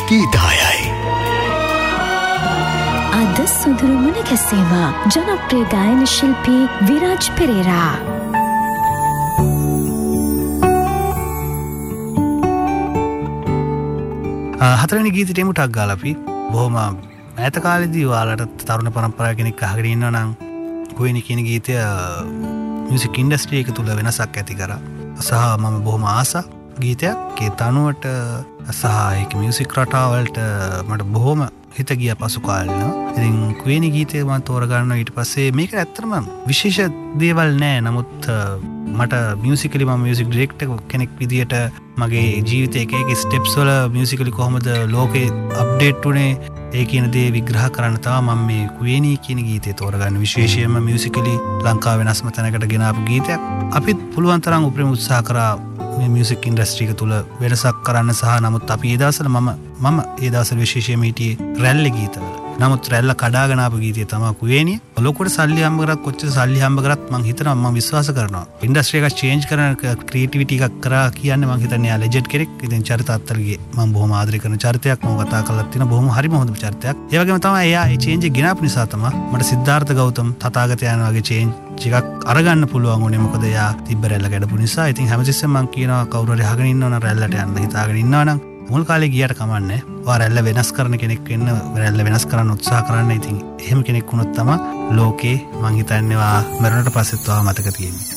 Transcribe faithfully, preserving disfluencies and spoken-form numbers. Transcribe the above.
ගීතායයි. අද සුදුරුමන කැසේවා ජනප්‍රිය ගායන ශිල්පී විරාජ් පෙරේරා. හතරවෙනි ගීතයට එමු ටක් ගාලා අපි බොහොම ඈත කාලේදී ඔයාලට තරුණ පරම්පරාව කෙනෙක් අහගෙන ඉන්නවා නම් කුවේනි කියන ගීතය මියුසික් ඉන්ඩස්ට්‍රි එක තුල වෙනසක් ඇති කරා. සහ මම බොහොම ආසා ගීතයක් ඒ තනුවට සහ ඒක මියුසික් රටාවලට මට බොහොම හිත ගිය පසු කාලෙන. ඉතින් කුවේනි ගීතය මම තෝරගන්නවා. ඊට පස්සේ මේක ඇත්තටම විශේෂ දේවල් නෑ. නමුත් මට මියුසිකලි මම මියුසික් ඩිරෙක්ටර් කෙනෙක් විදියට මගේ ජීවිතයේ එක එක ස්ටෙප්ස් වල මියුසිකලි කොහොමද ලෝකේ අප්ඩේට් උනේ ඒ කියන දේ විග්‍රහ කරන්න තමයි මම මේ කුවේනි කියන ගීතය තෝරගන්නේ. විශේෂයෙන්ම මියුසිකලි ලංකාව වෙනස්ම තැනකට ගෙන ආපු ගීතයක්. අපිත් පුළුවන් තරම් උපරිම උත්සාහ කරා මේ මියුසික් ඉන්ඩස්ට්‍රි එක තුල වෙනසක් කරන්න සහ නමුත් අපි ඒ දවස්වල මම මම ඒ දවස්වල විශේෂයෙන්ම හිටියේ රැල්ලේ ගීතවල. නමුත් රැල්ල කඩාගෙන ආපු ගීතය තමයි කුවේනි. ලොකුට සල්ලි හම්බ කරත් කොච්චර සල්ලි හම්බ කරත් මම හිතනවා මම විශ්වාස කරනවා ඉන්ඩස්ට්‍රි එක චේන්ජ් කරන ක්‍රියේටිවිටි එකක් කරා කියන්නේ මම හිතන්නේ යා ලෙජෙන්ඩ් කෙනෙක්. ඉතින් චරිත අත්තරගේ මම බොහොම ආදරය කරන චරිතයක් මම කතා කරලා තියෙන බොහොම හරිම හොඳ චරිතයක්. ඒ වගේම තමයි එයා ඒ චේන්ජ් එක ගෙනාපු නිසා තමයි මට සිද්ධාර්ථ ගෞතම තථාගතයන් වගේ චේන්ජ් එකක් අරගන්න පුළුවන් උනේ. මොකද එයා තිබ්බ රැල්ල ගැඩපු නිසා. ඉතින් හැමතිස්සෙම මම කියනවා කවුරු හරි අහගෙන ඉන්නවනම් රැල්ලට යන්න හිතාගෙන ඉන්නවනම් මුල් කාලේ ගියට කමන්නේ. ඔයා රැල්ල වෙනස් කරන කෙනෙක් වෙන්න රැල්ල වෙනස් කරන්න උත්සාහ කරන්න. ඉතින් එහෙම කෙනෙක් වුණොත් තමයි ලෝකේ මං හිතන්නේ වා මරණයට පස්සෙත් ඔයා මතක තියෙන්නේ.